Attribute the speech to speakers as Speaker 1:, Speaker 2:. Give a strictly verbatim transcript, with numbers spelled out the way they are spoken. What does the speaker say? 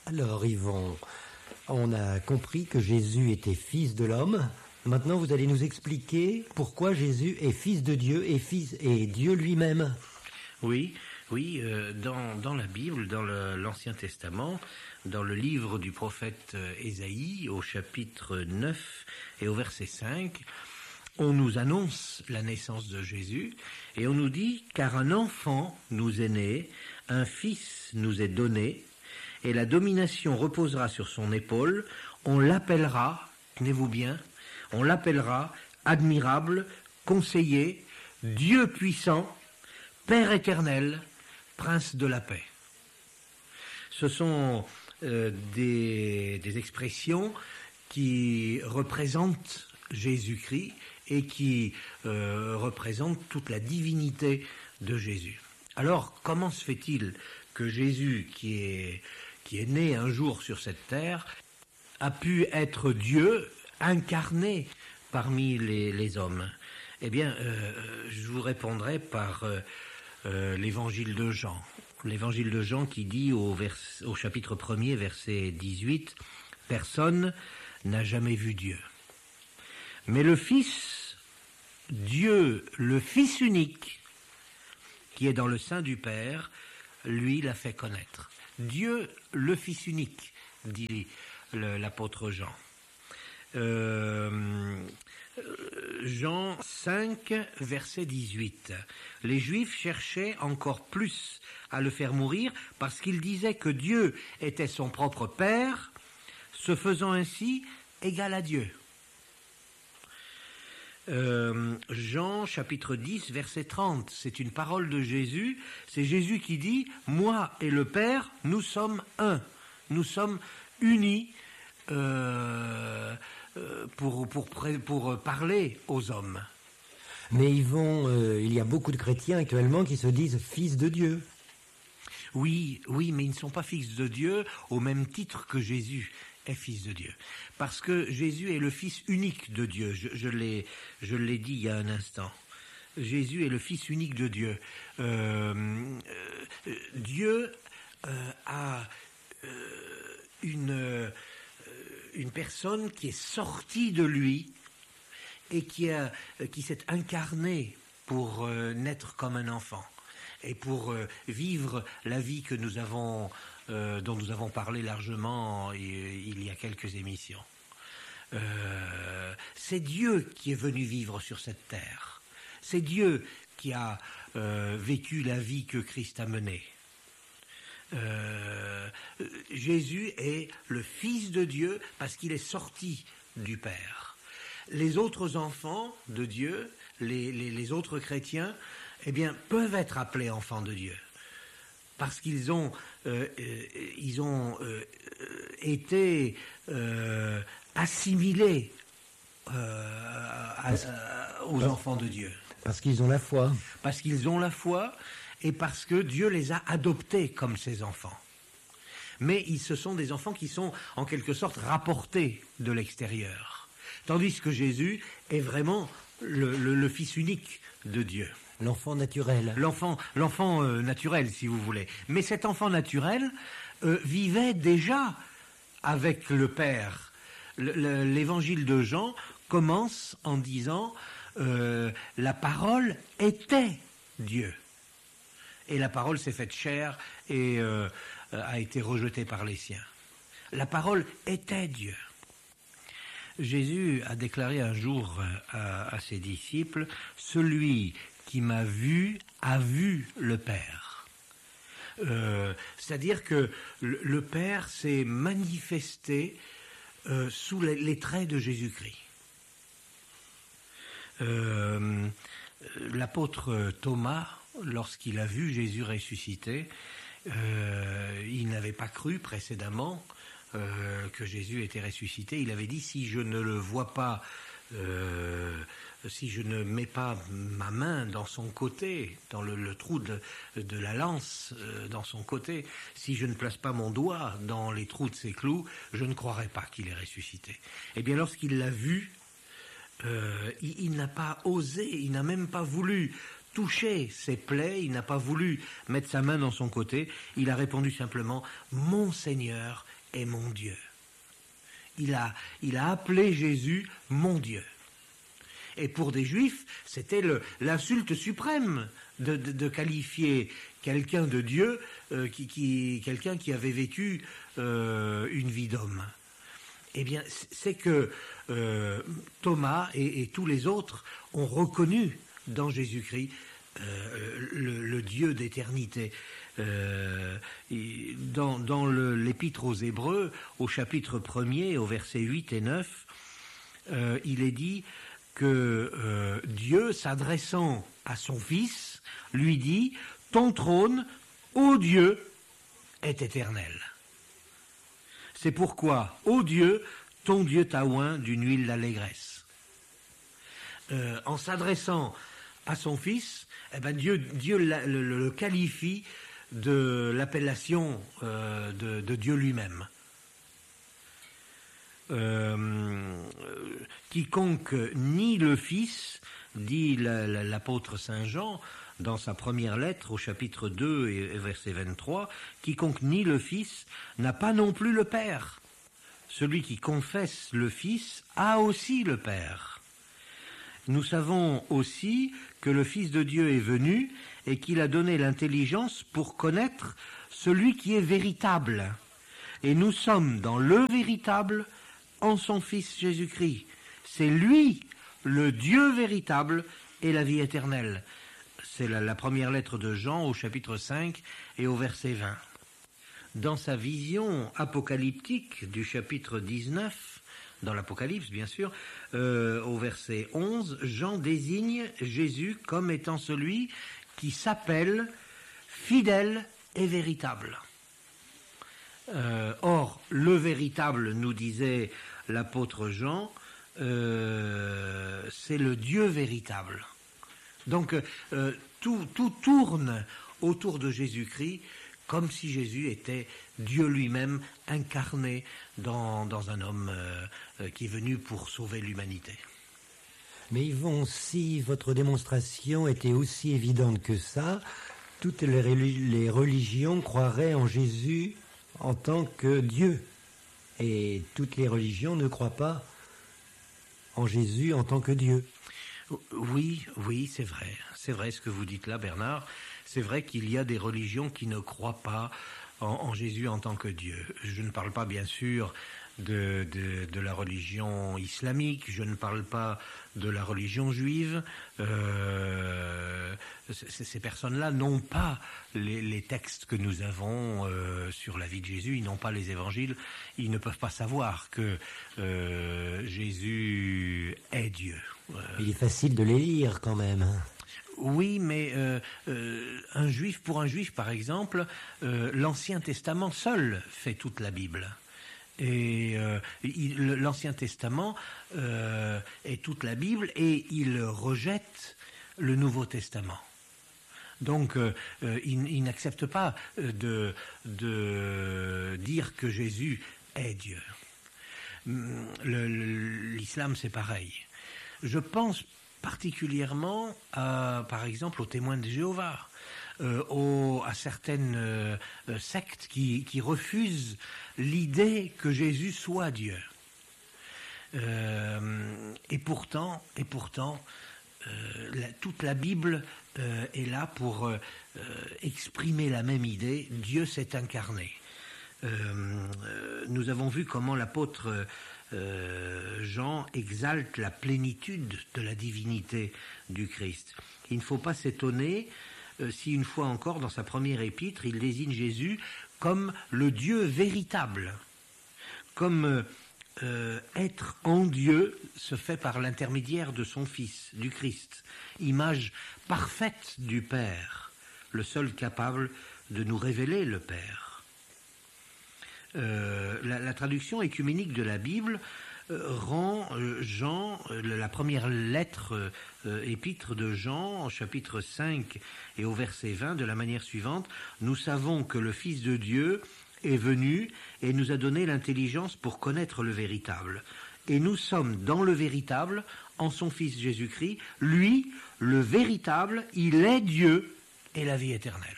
Speaker 1: Alors Yvon, on a compris que Jésus était fils de l'homme. Maintenant vous allez nous expliquer pourquoi Jésus est fils de Dieu et fils et Dieu lui-même.
Speaker 2: Oui, oui, euh, dans, dans la Bible, dans le, l'Ancien Testament, dans le livre du prophète Ésaïe, au chapitre neuf et au verset cinq, on nous annonce la naissance de Jésus et on nous dit « Car un enfant nous est né, un fils nous est donné, et la domination reposera sur son épaule, on l'appellera, tenez-vous bien, on l'appellera admirable, conseiller, Dieu puissant, Père éternel, Prince de la paix. » Ce sont euh, des, des expressions qui représentent Jésus-Christ et qui euh, représentent toute la divinité de Jésus. Alors, comment se fait-il que Jésus, qui est, qui est né un jour sur cette terre, a pu être Dieu incarné parmi les, les hommes? Eh bien, euh, je vous répondrai par euh, euh, l'évangile de Jean. L'évangile de Jean qui dit au, vers, au chapitre premier, verset dix-huit, « Personne n'a jamais vu Dieu. Mais le Fils, Dieu, le Fils unique, qui est dans le sein du Père, lui l'a fait connaître. » Dieu, le Fils unique, dit le, l'apôtre Jean. Euh, Jean cinq, verset dix-huit. Les Juifs cherchaient encore plus à le faire mourir parce qu'ils disaient que Dieu était son propre Père, se faisant ainsi égal à Dieu. Euh, Jean chapitre dix, verset trente, c'est une parole de Jésus, c'est Jésus qui dit « Moi et le Père, nous sommes un, nous sommes unis euh, pour, pour, pour parler aux hommes. »
Speaker 1: Mais Yvon, euh, il y a beaucoup de chrétiens actuellement qui se disent fils de Dieu.
Speaker 2: Oui, oui, mais ils ne sont pas fils de Dieu au même titre que Jésus est fils de Dieu. Parce que Jésus est le fils unique de Dieu, je, je, l'ai, je l'ai dit il y a un instant. Jésus est le fils unique de Dieu. Euh, euh, Dieu euh, a euh, une, euh, une personne qui est sortie de lui et qui, a, qui s'est incarnée pour euh, naître comme un enfant et pour euh, vivre la vie que nous avons Euh, dont nous avons parlé largement il y a quelques émissions. Euh, c'est Dieu qui est venu vivre sur cette terre. C'est Dieu qui a euh, vécu la vie que Christ a menée. Euh, Jésus est le Fils de Dieu parce qu'il est sorti du Père. Les autres enfants de Dieu, les, les, les autres chrétiens, eh bien, peuvent être appelés enfants de Dieu. Parce qu'ils ont, euh, euh, ils ont euh, été euh, assimilés euh, à, à, aux enfants de Dieu.
Speaker 1: Parce qu'ils ont la foi.
Speaker 2: Parce qu'ils ont la foi et parce que Dieu les a adoptés comme ses enfants. Mais ils, ce sont des enfants qui sont en quelque sorte rapportés de l'extérieur. Tandis que Jésus est vraiment le, le, le Fils unique de Dieu.
Speaker 1: L'enfant naturel.
Speaker 2: L'enfant, l'enfant euh, naturel, si vous voulez. Mais cet enfant naturel euh, vivait déjà avec le Père. Le, le, l'évangile de Jean commence en disant euh, « La parole était Dieu ». Et la parole s'est faite chair et euh, a été rejetée par les siens. La parole était Dieu. Jésus a déclaré un jour à, à ses disciples « Celui qui m'a vu a vu le Père ». Euh, c'est-à-dire que le, le Père s'est manifesté euh, sous les, les traits de Jésus-Christ. Euh, l'apôtre Thomas, lorsqu'il a vu Jésus ressuscité, euh, il n'avait pas cru précédemment euh, que Jésus était ressuscité. Il avait dit « Si je ne le vois pas euh, si je ne mets pas ma main dans son côté, dans le, le trou de, de la lance euh, dans son côté, si je ne place pas mon doigt dans les trous de ses clous, je ne croirai pas qu'il est ressuscité. » Eh bien, lorsqu'il l'a vu, euh, il, il n'a pas osé, il n'a même pas voulu toucher ses plaies, il n'a pas voulu mettre sa main dans son côté, il a répondu simplement « Mon Seigneur est mon Dieu. Il a, il a appelé Jésus mon Dieu. Et pour des Juifs, c'était le, l'insulte suprême de, de, de qualifier quelqu'un de Dieu, euh, qui, qui, quelqu'un qui avait vécu euh, une vie d'homme. Eh bien, c'est que euh, Thomas et, et tous les autres ont reconnu dans Jésus-Christ euh, le, le Dieu d'éternité. Euh, dans dans le, l'Épître aux Hébreux, au chapitre premier, au versets huit et neuf, euh, il est dit que euh, Dieu, s'adressant à son Fils, lui dit « Ton trône, ô Dieu, est éternel. C'est pourquoi, ô Dieu, ton Dieu t'a oint d'une huile d'allégresse. » euh, En s'adressant à son Fils, eh ben Dieu, Dieu le, le, le qualifie de l'appellation euh, de, de Dieu lui-même. Euh, quiconque nie le Fils, dit la, la, l'apôtre Saint Jean dans sa première lettre au chapitre deux et, et verset vingt-trois, quiconque nie le Fils n'a pas non plus le Père. Celui qui confesse le Fils a aussi le Père. Nous savons aussi que le Fils de Dieu est venu et qu'il a donné l'intelligence pour connaître celui qui est véritable. Et nous sommes dans le véritable en son Fils Jésus-Christ. C'est lui, le Dieu véritable et la vie éternelle. C'est la, la première lettre de Jean au chapitre cinq et au verset vingt. Dans sa vision apocalyptique du chapitre dix-neuf, dans l'Apocalypse bien sûr, euh, au verset onze, Jean désigne Jésus comme étant celui qui s'appelle fidèle et véritable. Euh, or, le véritable, nous disait l'apôtre Jean, euh, c'est le Dieu véritable. Donc, euh, tout, tout tourne autour de Jésus-Christ comme si Jésus était Dieu lui-même incarné dans, dans un homme euh, qui est venu pour sauver l'humanité.
Speaker 1: Mais Yvon, si votre démonstration était aussi évidente que ça, toutes les, relig- les religions croiraient en Jésus en tant que Dieu. Et toutes les religions ne croient pas en Jésus en tant que Dieu.
Speaker 2: Oui, oui, c'est vrai. C'est vrai ce que vous dites là, Bernard. C'est vrai qu'il y a des religions qui ne croient pas en, en Jésus en tant que Dieu. Je ne parle pas, bien sûr, de, de, de la religion islamique, je ne parle pas de la religion juive. Euh, c- ces personnes-là n'ont pas les, les textes que nous avons euh, sur la vie de Jésus, ils n'ont pas les évangiles, ils ne peuvent pas savoir que euh, Jésus est Dieu. Euh,
Speaker 1: Il est facile de les lire quand même.
Speaker 2: Oui, mais euh, euh, un juif, pour un juif par exemple, euh, l'Ancien Testament seul fait toute la Bible. Et euh, il, l'Ancien Testament euh, est toute la Bible et il rejette le Nouveau Testament. Donc, euh, il, il n'accepte pas de, de dire que Jésus est Dieu. Le, l'islam, c'est pareil. Je pense particulièrement, à, par exemple, aux témoins de Jéhovah, euh, aux, à certaines euh, sectes qui, qui refusent l'idée que Jésus soit Dieu. Euh, et pourtant, et pourtant, euh, la, toute la Bible euh, est là pour euh, exprimer la même idée. Dieu s'est incarné. Euh, euh, nous avons vu comment l'apôtre euh, Jean exalte la plénitude de la divinité du Christ. Il ne faut pas s'étonner euh, si une fois encore dans sa première épître il désigne Jésus comme le Dieu véritable, comme euh, euh, être en Dieu se fait par l'intermédiaire de son Fils, du Christ, image parfaite du Père, le seul capable de nous révéler le Père. Euh, la, la traduction œcuménique de la Bible euh, rend euh, Jean, euh, la première lettre euh, épître de Jean, au chapitre cinq et au verset vingt, de la manière suivante: nous savons que le Fils de Dieu est venu et nous a donné l'intelligence pour connaître le véritable. Et nous sommes dans le véritable, en son Fils Jésus-Christ. Lui, le véritable, il est Dieu et la vie éternelle.